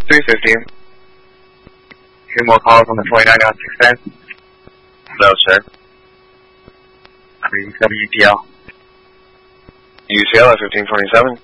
315. Two more calls on the 29 on 610. No, sir. WPL. UCL at 1527.